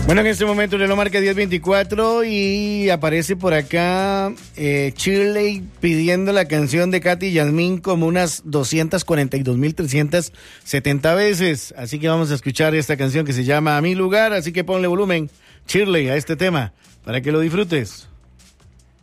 Bueno, en este momento le lo marca 10:24 y aparece por acá Shirley pidiendo la canción de Katy y Yasmín como unas 242.370 veces. Así que vamos a escuchar esta canción que se llama A Mi Lugar. Así que ponle volumen, Shirley, a este tema para que lo disfrutes.